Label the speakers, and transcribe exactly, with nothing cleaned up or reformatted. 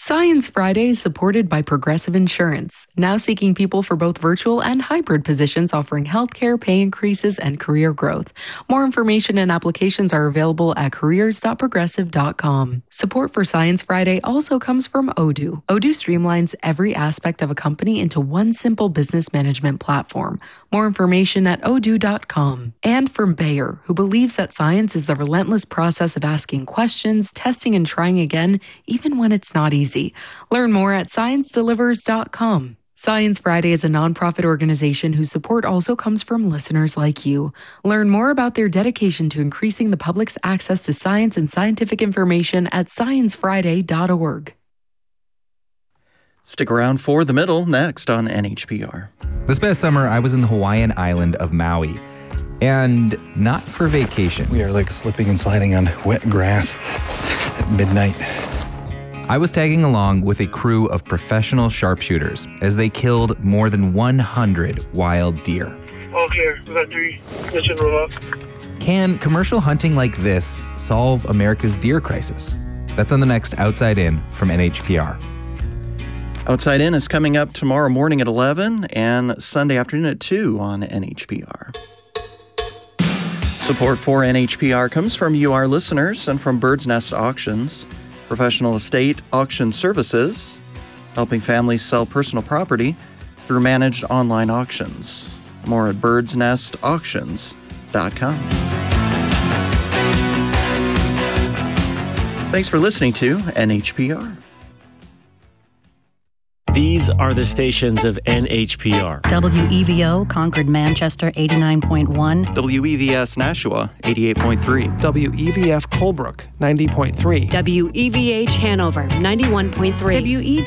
Speaker 1: Science Friday is supported by Progressive Insurance, now seeking people for both virtual and hybrid positions offering healthcare, pay increases, and career growth. More information and applications are available at careers dot progressive dot com. Support for Science Friday also comes from Odoo. Odoo streamlines every aspect of a company into one simple business management platform. More information at odoo dot com. And from Bayer, who believes that science is the relentless process of asking questions, testing, and trying again, even when it's not easy. Learn more at science delivers dot com. Science Friday is a nonprofit organization whose support also comes from listeners like you. Learn more about their dedication to increasing the public's access to science and scientific information at science friday dot org.
Speaker 2: Stick around for The Middle next on N H P R.
Speaker 3: This past summer, I was in the Hawaiian island of Maui. And not for vacation.
Speaker 4: We are like slipping and sliding on wet grass at midnight.
Speaker 3: I was tagging along with a crew of professional sharpshooters as they killed more than one hundred wild deer.
Speaker 5: All clear. We got three. Mission roll up.
Speaker 3: Can commercial hunting like this solve America's deer crisis? That's on the next Outside In from N H P R.
Speaker 2: Outside In is coming up tomorrow morning at eleven and Sunday afternoon at two on N H P R. Support for N H P R comes from you, our listeners, and from Bird's Nest Auctions, professional estate auction services, helping families sell personal property through managed online auctions. More at birds nest auctions dot com. Thanks for listening to N H P R.
Speaker 6: These are the stations of N H P R.
Speaker 7: W E V O, Concord, Manchester, eighty-nine point one.
Speaker 2: W E V S Nashua, eighty-eight point three.
Speaker 8: W E V F Colebrook, ninety point three.
Speaker 9: W E V H Hanover, ninety-one point three. W E V